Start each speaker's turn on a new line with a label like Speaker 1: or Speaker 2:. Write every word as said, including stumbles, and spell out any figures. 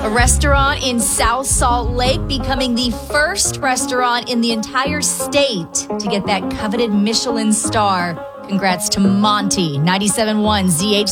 Speaker 1: A restaurant in South Salt Lake becoming the first restaurant in the entire state to get that coveted Michelin star. Congrats to Monty, ninety-seven point one Z H